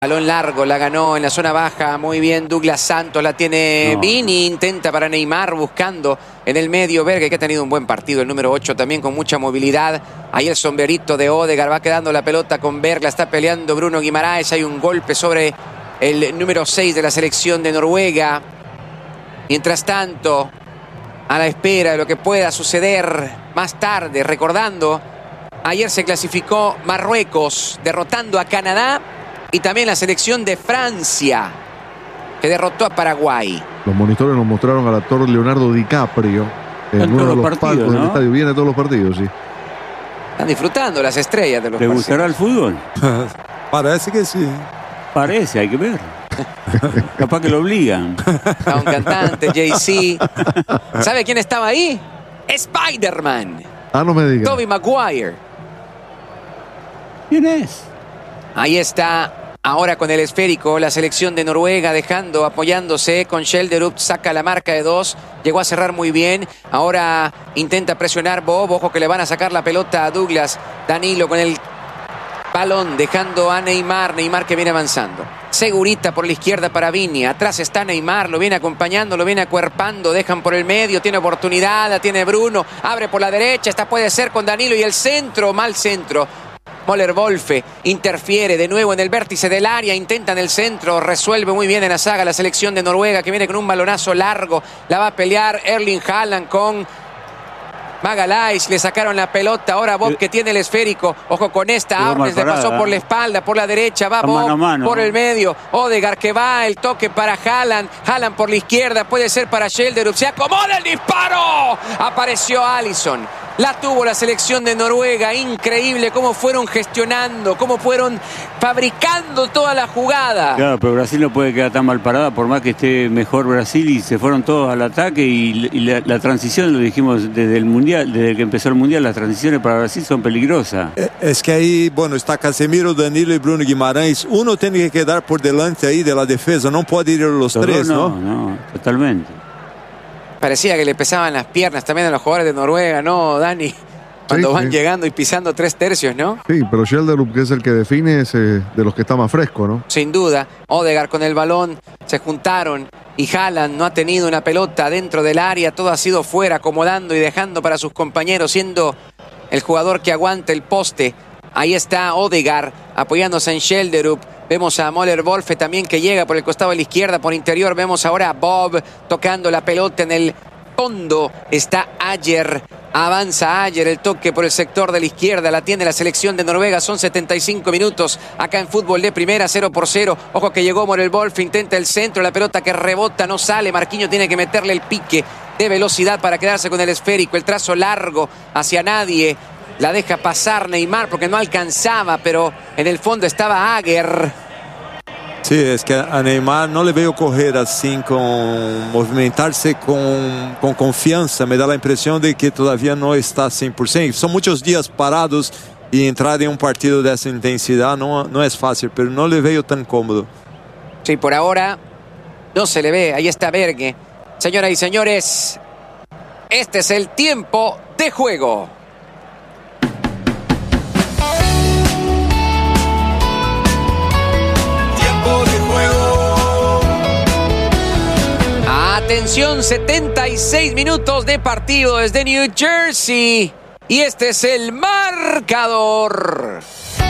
Balón largo, la ganó en la zona baja, muy bien Douglas Santos, la tiene Vini, intenta para Neymar, buscando en el medio Berge, que ha tenido un buen partido, el número 8 también con mucha movilidad. Ahí el sombrerito de Odegaard, va quedando la pelota con Berg, la está peleando Bruno Guimaraes, hay un golpe sobre el número 6 de la selección de Noruega. Mientras tanto, a la espera de lo que pueda suceder más tarde, recordando, ayer se clasificó Marruecos, derrotando a Canadá, y también la selección de Francia, que derrotó a Paraguay. Los monitores nos mostraron al actor Leonardo DiCaprio en uno de los palcos del estadio. Viene a todos los partidos, sí. Están disfrutando las estrellas de los partidos. ¿Te gustará el fútbol? Parece que sí. Parece, hay que ver. Capaz que lo obligan. Está un cantante, Jay-Z. ¿Sabe quién estaba ahí? Spider-Man. Ah, no me digas. Tobey Maguire. ¿Quién es? Ahí está. Ahora con el esférico, la selección de Noruega dejando, apoyándose con Schjelderup, saca la marca de 2, llegó a cerrar muy bien, ahora intenta presionar Bob, ojo que le van a sacar la pelota a Douglas, Danilo con el balón, dejando a Neymar, Neymar que viene avanzando. Segurita por la izquierda para Vini, atrás está Neymar, lo viene acompañando, lo viene acuerpando, dejan por el medio, tiene oportunidad, la tiene Bruno, abre por la derecha, esta puede ser con Danilo y el centro, mal centro. Moller Wolfe interfiere de nuevo en el vértice del área, intenta en el centro, resuelve muy bien en la saga la selección de Noruega, que viene con un balonazo largo, la va a pelear Erling Haaland con Magalhaes, le sacaron la pelota, ahora Bob que tiene el esférico, ojo con esta, Arnes le pasó por la espalda, por la derecha, va Bob por el medio, Odegaard que va, el toque para Haaland, Haaland por la izquierda, puede ser para Schjelderup, se acomoda el disparo, apareció Alisson. La tuvo la selección de Noruega, increíble cómo fueron gestionando, cómo fueron fabricando toda la jugada. Claro, pero Brasil no puede quedar tan mal parada, por más que esté mejor Brasil, y se fueron todos al ataque, y la transición, lo dijimos desde el Mundial, desde que empezó el Mundial, las transiciones para Brasil son peligrosas. Es que ahí, bueno, está Casemiro, Danilo y Bruno Guimaraes, uno tiene que quedar por delante ahí de la defensa, no puede ir los tres, ¿no? No, totalmente. Parecía que le pesaban las piernas también a los jugadores de Noruega, ¿no, Dani? Cuando van llegando y pisando 3/3, ¿no? Sí, pero Schjelderup, que es el que define, es de los que está más fresco, ¿no? Sin duda. Odegaard con el balón, se juntaron y Haaland no ha tenido una pelota dentro del área, todo ha sido fuera, acomodando y dejando para sus compañeros, siendo el jugador que aguanta el poste. Ahí está Odegaard apoyándose en Schjelderup. Vemos a Moller Wolfe también que llega por el costado de la izquierda, por interior. Vemos ahora a Bob tocando la pelota en el fondo. Está Ajer, avanza Ajer, el toque por el sector de la izquierda. La tiene la selección de Noruega, son 75 minutos acá en fútbol de primera, 0-0. Ojo que llegó Moller Wolfe, intenta el centro, la pelota que rebota, no sale. Marquinhos tiene que meterle el pique de velocidad para quedarse con el esférico. El trazo largo hacia nadie. La deja pasar Neymar porque no alcanzaba, pero en el fondo estaba Ajer. Sí, es que a Neymar no le veo correr así, movimentarse con confianza. Me da la impresión de que todavía no está 100%. Son muchos días parados y entrar en un partido de esa intensidad no es fácil, pero no le veo tan cómodo. Sí, por ahora no se le ve. Ahí está Berge. Señoras y señores, este es el tiempo de juego. Atención, 76 minutos de partido desde New Jersey. Y este es el marcador.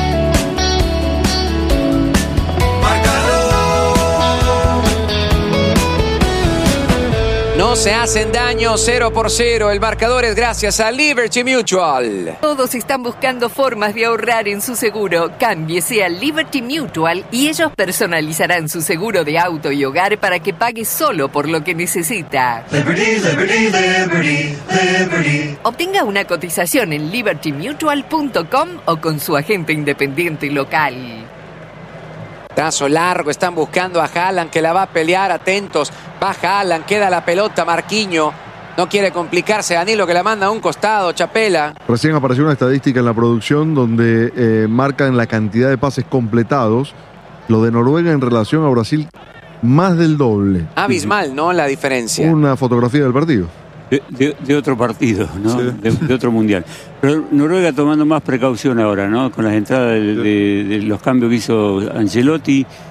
No se hacen daño, 0-0. El marcador es gracias a Liberty Mutual. Todos están buscando formas de ahorrar en su seguro. Cámbiese a Liberty Mutual y ellos personalizarán su seguro de auto y hogar para que pague solo por lo que necesita. Liberty, Liberty, Liberty, Liberty. Obtenga una cotización en libertymutual.com o con su agente independiente local. Trazo largo, están buscando a Haaland que la va a pelear, atentos. Va Haaland, queda la pelota, Marquinhos. No quiere complicarse, Danilo que la manda a un costado, Chapela. Recién apareció una estadística en la producción donde marcan la cantidad de pases completados. Lo de Noruega en relación a Brasil, más del doble. Abismal, ¿no? La diferencia. Una fotografía del partido. de otro partido, ¿no? Sí. De otro mundial. Pero Noruega tomando más precaución ahora, ¿no? Con las entradas de los cambios que hizo Ancelotti,